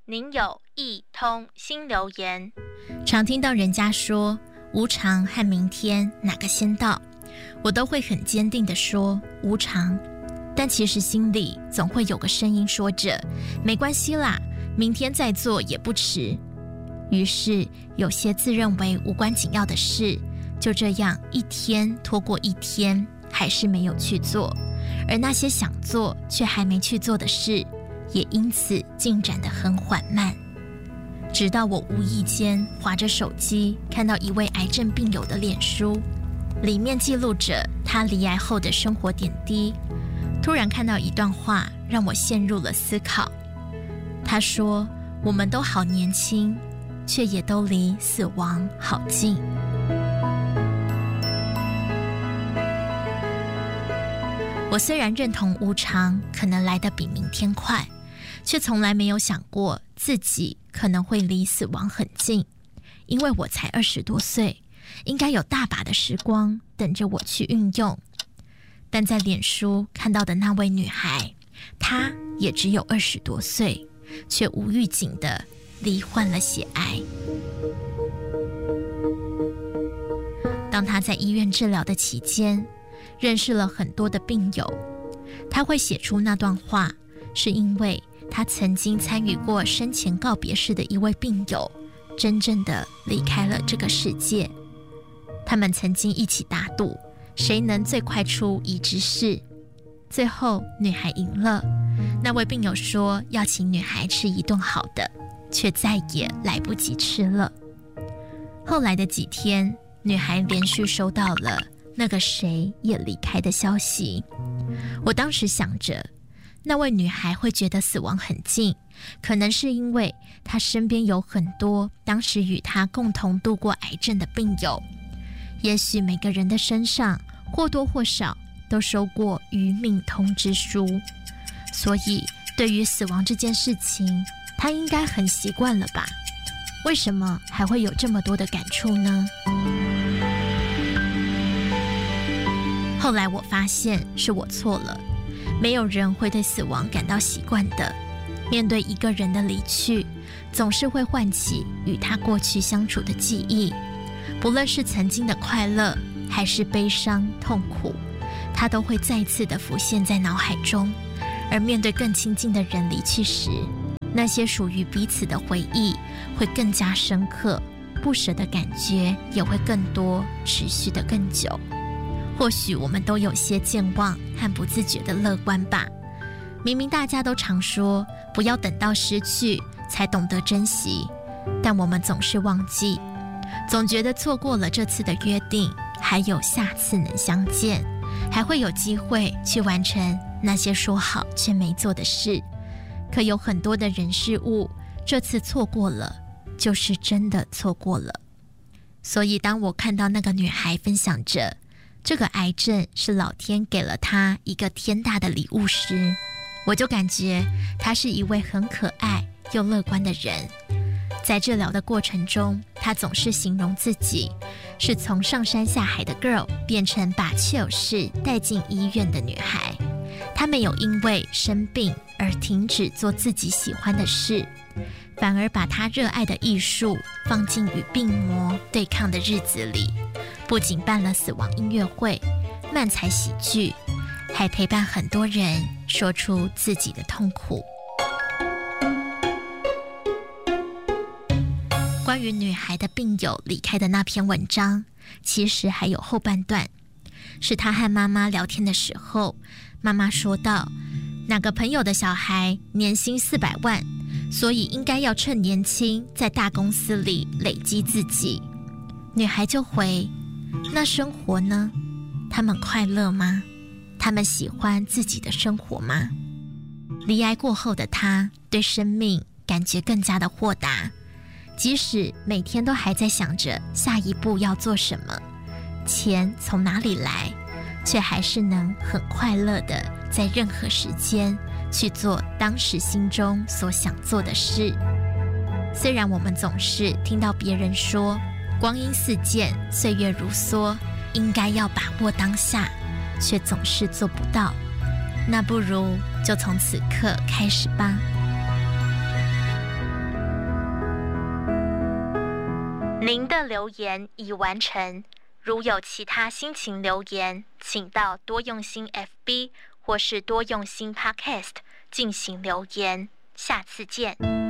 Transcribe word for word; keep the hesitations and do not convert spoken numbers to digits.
您有一通新留言。 常听到人家说无常和明天哪个先到，我都会很坚定地说无常，但其实心里总会有个声音说着没关系啦，明天再做也不迟。于是有些自认为无关紧要的事，就这样一天拖过一天，还是没有去做，而那些想做却还没去做的事，也因此进展得很缓慢。直到我无意间滑着手机，看到一位癌症病友的脸书，里面记录着他罹癌后的生活点滴。突然看到一段话，让我陷入了思考。他说，我们都好年轻，却也都离死亡好近。我虽然认同无常可能来得比明天快，却从来没有想过自己可能会离死亡很近。因为我才二十多岁，应该有大把的时光等着我去运用。但在脸书看到的那位女孩，她也只有二十多岁，却无预警地罹患了血癌。当她在医院治疗的期间，认识了很多的病友。她会写出那段话，是因为她曾经参与过生前告别式的一位病友，真正的离开了这个世界。他们曾经一起打赌，谁能最快出移植室。最后女孩赢了，那位病友说要请女孩吃一顿好的，却再也来不及吃了。后来的几天，女孩连续收到了那个谁也离开的消息。我当时想着，那位女孩会觉得死亡很近，可能是因为她身边有很多当时与她共同度过癌症的病友，也许每个人的身上或多或少都收过余命通知书，所以对于死亡这件事情，她应该很习惯了吧？为什么还会有这么多的感触呢？后来我发现是我错了，没有人会对死亡感到习惯的。面对一个人的离去，总是会唤起与他过去相处的记忆，不论是曾经的快乐还是悲伤痛苦，他都会再次的浮现在脑海中。而面对更亲近的人离去时，那些属于彼此的回忆会更加深刻，不舍的感觉也会更多，持续的更久。或许我们都有些健忘和不自觉的乐观吧。明明大家都常说不要等到失去才懂得珍惜，但我们总是忘记，总觉得错过了这次的约定，还有下次能相见，还会有机会去完成那些说好却没做的事。可有很多的人事物，这次错过了，就是真的错过了。所以当我看到那个女孩分享着这个癌症是老天给了她一个天大的礼物时，我就感觉她是一位很可爱又乐观的人。在治疗的过程中，她总是形容自己是从上山下海的 girl 变成把确有事带进医院的女孩。她没有因为生病而停止做自己喜欢的事，反而把她热爱的艺术放进与病魔对抗的日子里。不仅办了死亡音乐会、漫才喜剧，还陪伴很多人说出自己的痛苦。关于女孩的病友离开的那篇文章，其实还有后半段，是她和妈妈聊天的时候，妈妈说到哪个朋友的小孩年薪四百万，所以应该要趁年轻在大公司里累积自己。女孩就回，那生活呢？他们快乐吗？他们喜欢自己的生活吗？离癌过后的她对生命感觉更加的豁达，即使每天都还在想着下一步要做什么，钱从哪里来，却还是能很快乐的在任何时间去做当时心中所想做的事。虽然我们总是听到别人说光阴似箭，岁月如梭，应该要把握当下，却总是做不到。那不如就从此刻开始吧。 您的留言已完成。如有其他心情留言，请到多用心 F B 或是多用心 Podcast 进行留言。下次见。